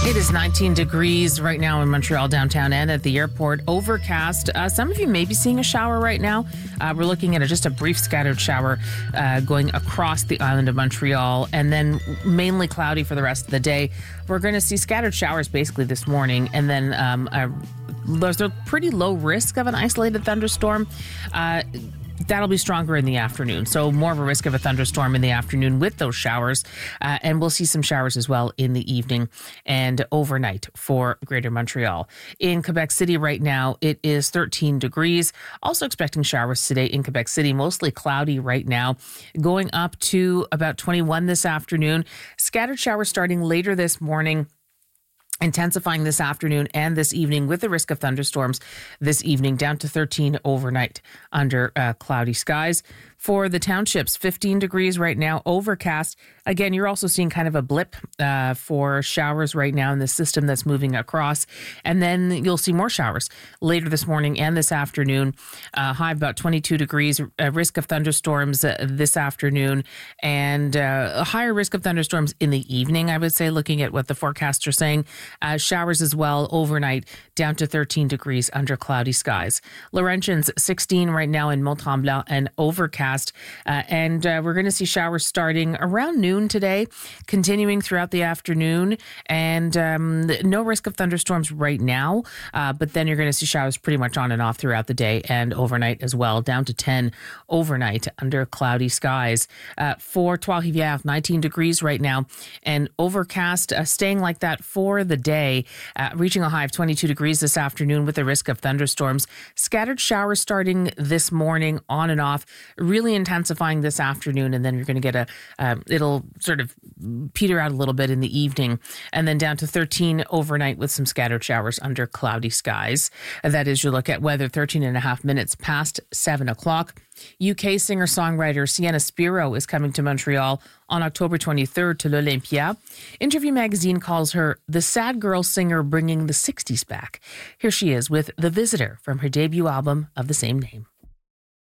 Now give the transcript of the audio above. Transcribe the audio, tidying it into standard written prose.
It is 19 degrees right now in Montreal downtown and at the airport. Overcast. Some of you may be seeing a shower right now. We're looking at just a brief scattered shower going across the island of Montreal, and then mainly cloudy for the rest of the day. We're going to see scattered showers basically this morning, and then there's a pretty low risk of an isolated thunderstorm. That'll be stronger in the afternoon. So more of a risk of a thunderstorm in the afternoon with those showers. And we'll see some showers as well in the evening and overnight for Greater Montreal. In Quebec City right now, it is 13 degrees. Also expecting showers today in Quebec City, mostly cloudy right now, going up to about 21 this afternoon. Scattered showers starting later this morning, intensifying this afternoon and this evening with the risk of thunderstorms this evening, down to 13 overnight under cloudy skies. For the townships, 15 degrees right now, overcast. Again, you're also seeing kind of a blip for showers right now in the system that's moving across. And then you'll see more showers later this morning and this afternoon. High of about 22 degrees, risk of thunderstorms this afternoon, and a higher risk of thunderstorms in the evening, I would say, looking at what the forecasts are saying. Showers as well overnight, down to 13 degrees under cloudy skies. Laurentians, 16 right now in Mont-Tremblant and overcast. And we're going to see showers starting around noon today, continuing throughout the afternoon, and no risk of thunderstorms right now. But then you're going to see showers pretty much on and off throughout the day and overnight as well, down to 10 overnight under cloudy skies. For Trois-Rivières, 19 degrees right now and overcast, staying like that for the day, reaching a high of 22 degrees this afternoon with the risk of thunderstorms. Scattered showers starting this morning on and off, really intensifying this afternoon, and then you're going to get it'll sort of peter out a little bit in the evening, and then down to 13 overnight with some scattered showers under cloudy skies. That is your look at weather, 13 and a half minutes past 7 o'clock. UK singer-songwriter Sienna Spiro is coming to Montreal on October 23rd to l'Olympia. Interview Magazine calls her the sad girl singer bringing the 60s back. Here she is with The Visitor from her debut album of the same name.